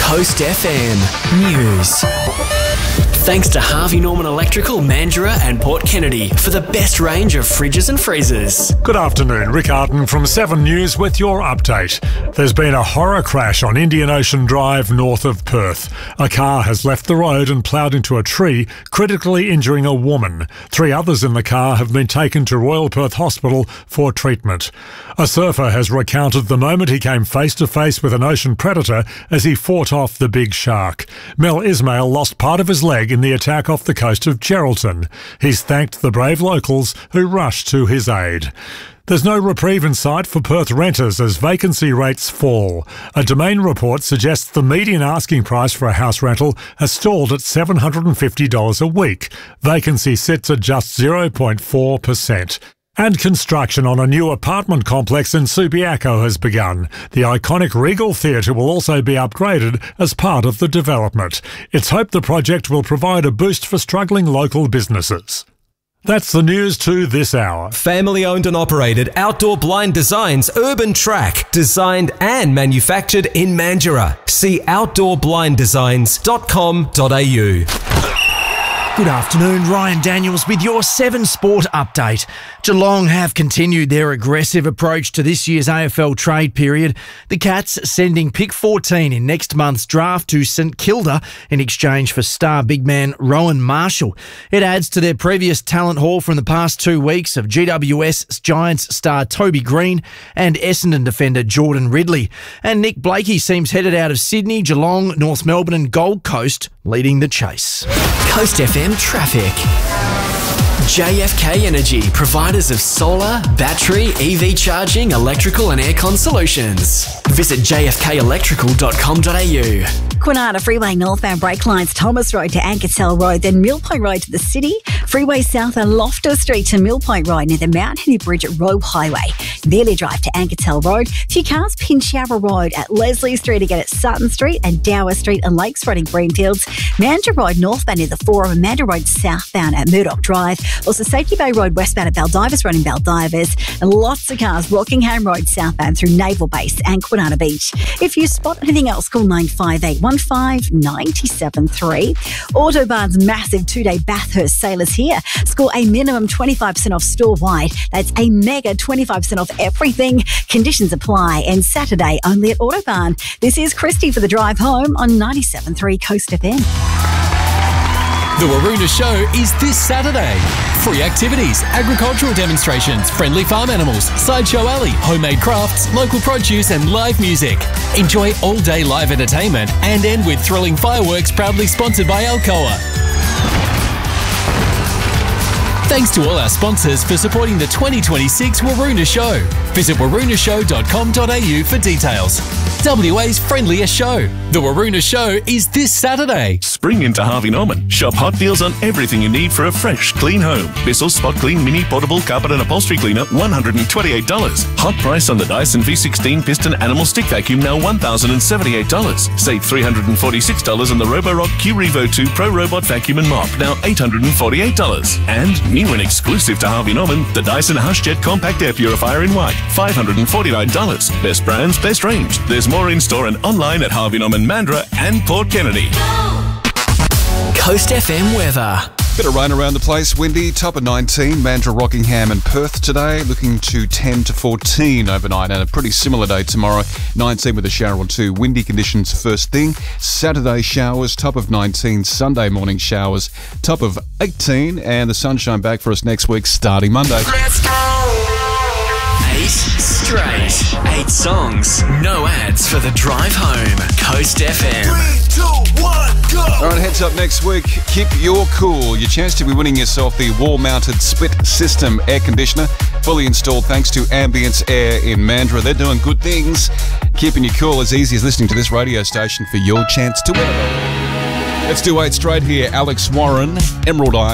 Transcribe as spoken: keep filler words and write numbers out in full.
Coast F M News. Thanks to Harvey Norman Electrical, Mandurah and Port Kennedy for the best range of fridges and freezers. Good afternoon, Rick Arden from seven News with your update. There's been a horror crash on Indian Ocean Drive north of Perth. A car has left the road and ploughed into a tree, critically injuring a woman. Three others in the car have been taken to Royal Perth Hospital for treatment. A surfer has recounted the moment he came face to face with an ocean predator as he fought off the big shark. Mel Ismail lost part of his leg in the attack off the coast of Geraldton. He's thanked the brave locals who rushed to his aid. There's no reprieve in sight for Perth renters as vacancy rates fall. A Domain report suggests the median asking price for a house rental has stalled at seven hundred fifty dollars a week. Vacancy sits at just zero point four percent. And construction on a new apartment complex in Subiaco has begun. The iconic Regal Theatre will also be upgraded as part of the development. It's hoped the project will provide a boost for struggling local businesses. That's the news to this hour. Family owned and operated Outdoor Blind Designs Urban Track, designed and manufactured in Mandurah. See outdoor blind designs dot com dot a u. Good afternoon, Ryan Daniels with your seven Sport update. Geelong have continued their aggressive approach to this year's A F L trade period. The Cats sending pick fourteen in next month's draft to St Kilda in exchange for star big man Rowan Marshall. It adds to their previous talent haul from the past two weeks of G W S Giants star Toby Green and Essendon defender Jordan Ridley. And Nick Blakey seems headed out of Sydney, Geelong, North Melbourne and Gold Coast, leading the chase. Coast F M traffic. J F K Energy, providers of solar, battery, E V charging, electrical and aircon solutions. Visit j f k electrical dot com dot a u. Kwinana Freeway northbound brake lines Thomas Road to Ankersell Road, then Mill Point Road to the city. Freeway southbound Loftus Street to Mill Point Road near the Mount Henry Bridge at Roe Highway. Veerley Drive to Ankersell Road. Few cars Pinchara Road at Leslie Street again at Sutton Street and Dower Street and Lakes Road in Greenfields. Mandurah Road northbound near the Forum and Mandurah Road southbound at Murdoch Drive. Also Safety Bay Road westbound at Baldivers Road in Baldivers. And lots of cars Rockingham Road southbound through Naval Base and Kwinana Beach. If you spot anything else, call nine five eight one five nine seven three. Autobarn's massive two-day Bathurst sale is here. Score a minimum twenty-five percent off store-wide. That's a mega twenty-five percent off everything. Conditions apply. And Saturday only at Autobarn. This is Christy for the drive home on ninety-seven point three Coast F M. The Waroona Show is this Saturday. Free activities, agricultural demonstrations, friendly farm animals, sideshow alley, homemade crafts, local produce and live music. Enjoy all-day live entertainment and end with thrilling fireworks proudly sponsored by Alcoa. Thanks to all our sponsors for supporting the twenty twenty-six Waroona Show. Visit waroona show dot com dot a u for details. W A's friendliest show. The Waroona Show is this Saturday. Spring into Harvey Norman. Shop hot deals on everything you need for a fresh, clean home. Bissell Spot Clean Mini Portable Carpet and Upholstery Cleaner, one hundred twenty-eight dollars. Hot price on the Dyson V sixteen Piston Animal Stick Vacuum, now one thousand seventy-eight dollars. Save three hundred forty-six dollars on the Roborock Q Revo two Pro Robot Vacuum and Mop, now eight hundred forty-eight dollars. And new and exclusive to Harvey Norman, the Dyson HushJet Compact Air Purifier in white, five hundred forty-nine dollars. Best brands, best range. There's more in store and online at Harvey Norman, Mandurah and Port Kennedy. Coast F M weather. Bit of rain around the place, windy, top of nineteen, Mandurah, Rockingham and Perth today, looking to ten to fourteen overnight, and a pretty similar day tomorrow, nineteen with a shower or two. Windy conditions first thing, Saturday showers, top of nineteen, Sunday morning showers, top of eighteen, and the sunshine back for us next week, starting Monday. Let's go! Eight straight. Eight songs. No ads for the drive home. Coast F M. Three, two, one, go! All right, heads up next week. Keep your cool. Your chance to be winning yourself the wall-mounted split system air conditioner, fully installed thanks to Ambience Air in Mandurah. They're doing good things. Keeping you cool as easy as listening to this radio station for your chance to win it. Let's do eight straight here. Alex Warren, Emerald Eye.